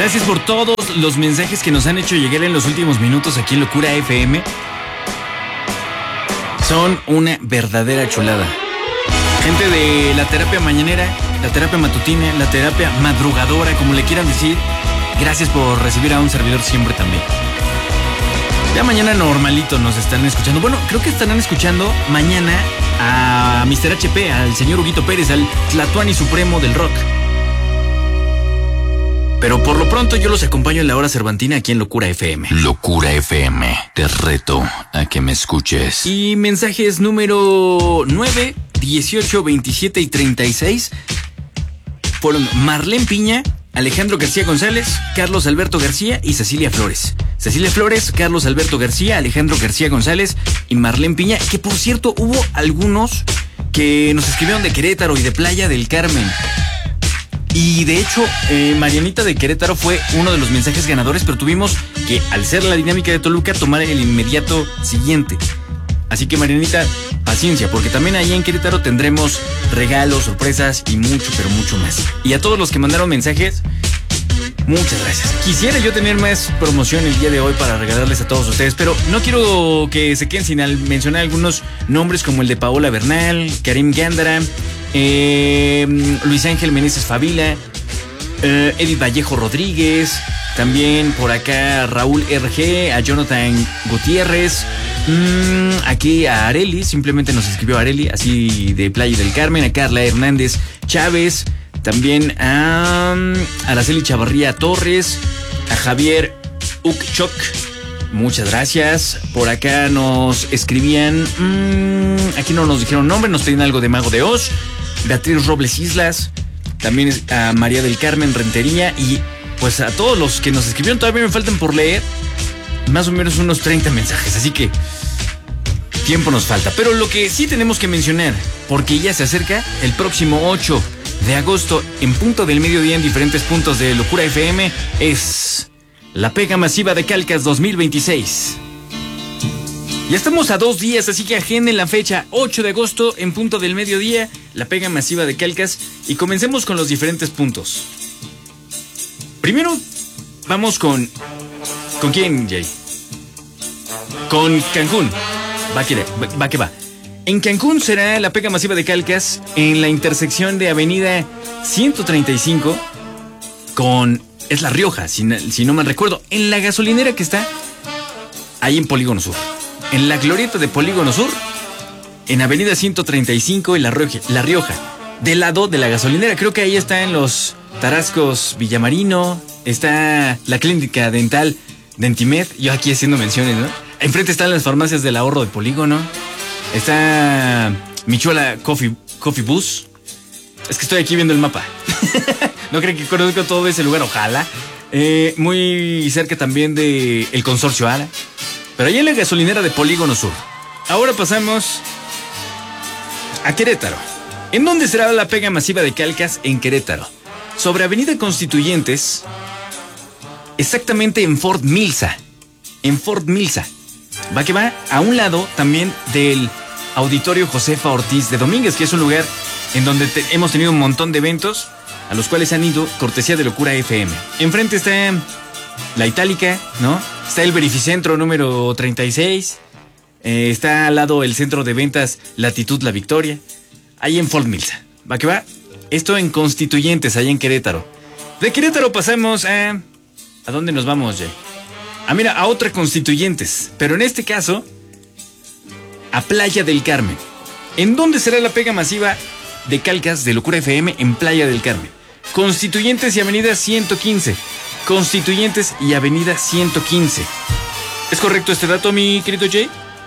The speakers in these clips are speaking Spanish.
Gracias por todos los mensajes que nos han hecho llegar en los últimos minutos aquí en Locura FM. Son una verdadera chulada. Gente de la terapia mañanera, la terapia matutina, la terapia madrugadora, como le quieran decir. Gracias por recibir a un servidor siempre también. Ya mañana normalito nos están escuchando. Bueno, creo que estarán escuchando mañana a Mr. HP, al señor Huguito Pérez, al Tlatuani Supremo del rock. Pero por lo pronto yo los acompaño en la hora cervantina aquí en Locura FM. Locura FM, te reto a que me escuches. Y mensajes número 9, 18, 27 y 36 fueron Marlene Piña, Alejandro García González, Carlos Alberto García y Cecilia Flores. Cecilia Flores, Carlos Alberto García, Alejandro García González y Marlene Piña, que por cierto hubo algunos que nos escribieron de Querétaro y de Playa del Carmen. Y de hecho, Marianita de Querétaro fue uno de los mensajes ganadores, pero tuvimos que, al ser la dinámica de Toluca, tomar el inmediato siguiente. Así que, Marianita, paciencia, porque también ahí en Querétaro tendremos regalos, sorpresas y mucho, pero mucho más. Y a todos los que mandaron mensajes, muchas gracias. Quisiera yo tener más promoción el día de hoy para regalarles a todos ustedes, pero no quiero que se queden sin mencionar algunos nombres como el de Paola Bernal, Karim Gándara, Luis Ángel Meneses Favila, Edith Vallejo Rodríguez, también por acá Raúl RG, a Jonathan Gutiérrez, aquí a Areli, simplemente nos escribió Areli, así de Playa del Carmen, a Carla Hernández Chávez, también a Araceli Chavarría Torres, a Javier Ukchok, muchas gracias. Por acá nos escribían, aquí no nos dijeron nombre, nos pedían algo de Mago de Oz. Beatriz Robles Islas, también a María del Carmen Rentería y pues a todos los que nos escribieron. Todavía me faltan por leer más o menos unos 30 mensajes, así que tiempo nos falta. Pero lo que sí tenemos que mencionar, porque ya se acerca el próximo 8 de agosto en punto del mediodía en diferentes puntos de Locura FM, es la Pega Masiva de Calcas 2026. Ya estamos a 2 días, así que agenden la fecha, 8 de agosto en punto del mediodía, la Pega Masiva de Calcas, y comencemos con los diferentes puntos. Primero, vamos con quién, Jay? Con Cancún. Va que va. En Cancún será la Pega Masiva de Calcas en la intersección de Avenida 135 con... es La Rioja, si no mal recuerdo, en la gasolinera que está ahí en Polígono Sur. En la glorieta de Polígono Sur, en Avenida 135 en La Rioja, del lado de la gasolinera. Creo que ahí está en los Tarascos Villamarino, está la clínica dental Dentimed, yo aquí haciendo menciones, ¿no? Enfrente están las farmacias del ahorro de Polígono, está Michuela Coffee Bus. Es que estoy aquí viendo el mapa. No creo que conozco todo ese lugar, ojalá. Muy cerca también de el Consorcio ALA. Pero ahí en la gasolinera de Polígono Sur. Ahora pasamos a Querétaro. ¿En dónde será la Pega Masiva de Calcas en Querétaro? Sobre Avenida Constituyentes, exactamente en Fort Milsa. En Fort Milsa. Va que va a un lado también del Auditorio Josefa Ortiz de Domínguez, que es un lugar en donde hemos tenido un montón de eventos a los cuales han ido cortesía de Locura FM. Enfrente está la Itálica, ¿no? Está el Verificentro número 36. Está al lado el centro de ventas Latitud La Victoria. Ahí en Fort Milsa. ¿Va que va? Esto en Constituyentes, allá en Querétaro. De Querétaro pasamos a... ¿a dónde nos vamos, Jay? Mira, a otra Constituyentes. Pero en este caso, a Playa del Carmen. ¿En dónde será la Pega Masiva de Calcas de Locura FM? En Playa del Carmen. Constituyentes y Avenida 115. Constituyentes y Avenida 115. ¿Es correcto este dato, mi querido Jay?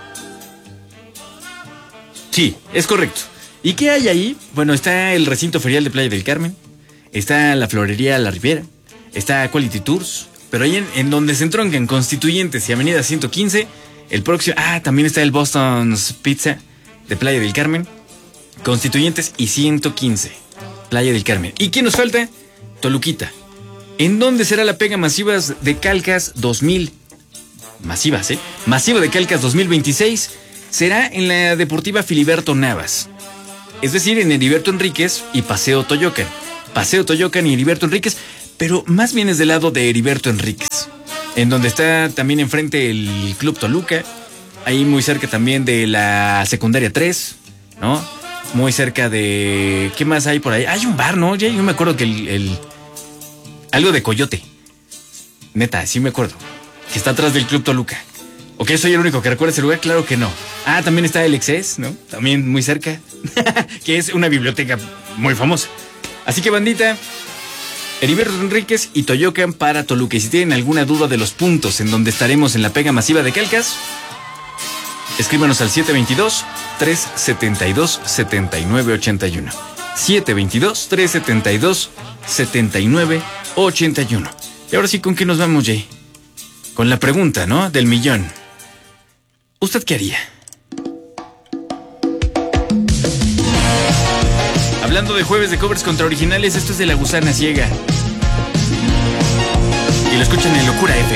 Sí, es correcto. ¿Y qué hay ahí? Bueno, está el recinto ferial de Playa del Carmen, está la florería La Riviera, está Quality Tours, pero ahí en donde se entroncan Constituyentes y Avenida 115, el próximo... también está el Boston's Pizza de Playa del Carmen, Constituyentes y 115, Playa del Carmen. ¿Y qué nos falta? Toluquita. ¿En dónde será la Pega Masivas de Calcas 2000? Masivas, Masiva de Calcas 2026. Será en la Deportiva Filiberto Navas. Es decir, en Heriberto Enríquez y Paseo Toyocan. Paseo Toyocan y Heriberto Enríquez. pero más bien es del lado de Heriberto Enríquez, en donde está también enfrente el Club Toluca, ahí muy cerca también de la secundaria 3, ¿no? Muy cerca de... ¿Qué más hay por ahí? Hay un bar, ¿no? Yo me acuerdo que algo de Coyote. Neta, sí me acuerdo. Que está atrás del Club Toluca. ¿O que soy el único que recuerda ese lugar? Claro que no. Ah, también está el Exces, ¿no? También muy cerca. Que es una biblioteca muy famosa. Así que, bandita, Heriberto Enríquez y Toyocan para Toluca. Y si tienen alguna duda de los puntos en donde estaremos en la pega masiva de Calcas, escríbanos al 722-372-7981. 722-372-7981. Y ahora sí, ¿con qué nos vamos, Jay? Con la pregunta, ¿no? Del millón. ¿Usted qué haría? Hablando de jueves de covers contra originales, esto es de La Gusana Ciega. Y lo escuchan en Locura FM.